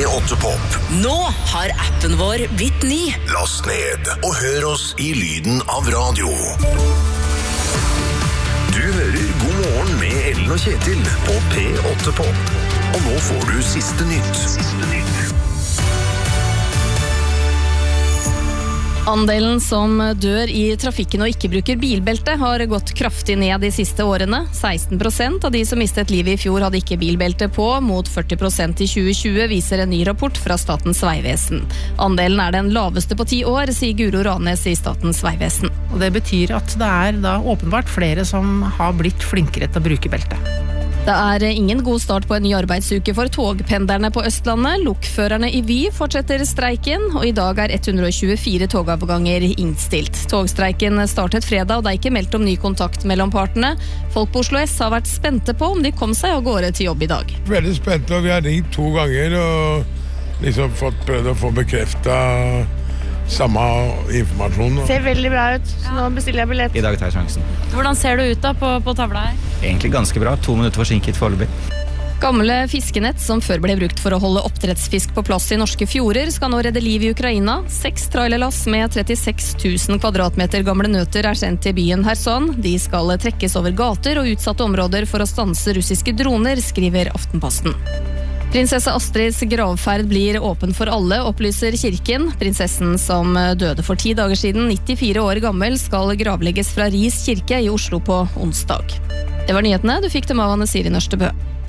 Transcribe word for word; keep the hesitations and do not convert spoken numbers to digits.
åtte Pop. Nå har appen vår blitt ny. Last ned og hør oss i lyden av radio. Du hører God morgen med Ellen og Kjetil på P åtte Pop. Og nå får du siste nytt. Siste nytt. Andelen som dør i trafikken og ikke bruker bilbelte har gått kraftig ned de siste årene. seksten prosent av de som mistet livet i fjor hadde ikke bilbelte på, mot førti prosent i tjue tjue, viser en ny rapport fra Statens Vegvesen. Andelen er den laveste på ti år, sier Guro Ranes i Statens Vegvesen. Og det betyr at det er da åpenbart flere som har blitt flinkere til å bruke belte. Det er ingen god start på en ny arbeidsuke for togpendlerne på Østlandet. Lokførerne i Vy fortsetter streiken, og i dag er ett hundre og tjuefire togavganger innstilt. Togstreiken startet fredag, og det er ikke meldt om ny kontakt mellom partene. Folk på Oslo S har vært spente på om de kom seg av gårde til jobb i dag. Veldig spente, og vi har ringt to ganger og liksom fått prøvd å få bekreftet samme informasjon. Ser veldig bra ut, så nå bestiller jeg billett. I dag tar jeg sjansen. Hvordan ser du ut da på, på tavla her? Egentlig ganske bra, to minutter forsinket foreløpig. Gamle fiskenett som før ble brukt for å holde oppdrettsfisk på plass i norske fjorder, skal nå redde liv i Ukraina. Seks trailerlass med trettiseks tusen kvadratmeter gamle nøter er sendt til byen Kherson. De skal trekkes over gater og utsatte områder for å stanse russiske droner, skriver Aftenposten. Prinsesse Astrids gravferd blir åpen for alle, opplyser kirken. Prinsessen som døde for ti dager siden, nittifire år gammel, skal gravlegges fra Ris kirke i Oslo på onsdag. Det var nyhetene, du fikk dem av Anne Siri Nørstebø.